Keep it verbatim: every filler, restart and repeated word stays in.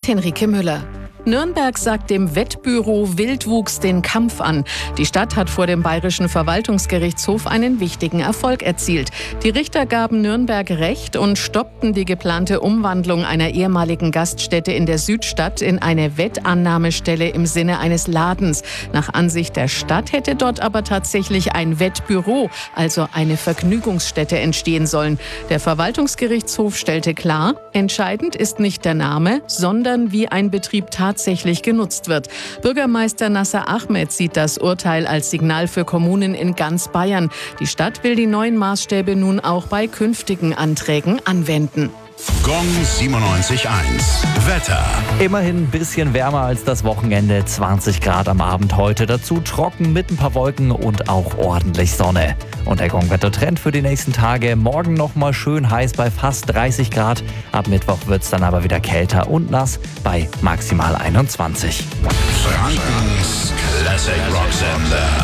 Henrike Müller. Nürnberg sagt dem Wettbüro Wildwuchs den Kampf an. Die Stadt hat vor dem Bayerischen Verwaltungsgerichtshof einen wichtigen Erfolg erzielt. Die Richter gaben Nürnberg Recht und stoppten die geplante Umwandlung einer ehemaligen Gaststätte in der Südstadt in eine Wettannahmestelle im Sinne eines Ladens. Nach Ansicht der Stadt hätte dort aber tatsächlich ein Wettbüro, also eine Vergnügungsstätte, entstehen sollen. Der Verwaltungsgerichtshof stellte klar, entscheidend ist nicht der Name, sondern wie ein Betrieb tatsächlich tatsächlich genutzt wird. Bürgermeister Nasser Ahmed sieht das Urteil als Signal für Kommunen in ganz Bayern. Die Stadt will die neuen Maßstäbe nun auch bei künftigen Anträgen anwenden. Gong siebenundneunzig Komma eins. Wetter. Immerhin ein bisschen wärmer als das Wochenende. zwanzig Grad am Abend heute. Dazu trocken mit ein paar Wolken und auch ordentlich Sonne. Und der Gong-Wetter-Trend für die nächsten Tage. Morgen nochmal schön heiß bei fast dreißig Grad. Ab Mittwoch wird es dann aber wieder kälter und nass bei maximal einundzwanzig. Frankens Classic Rock Sender.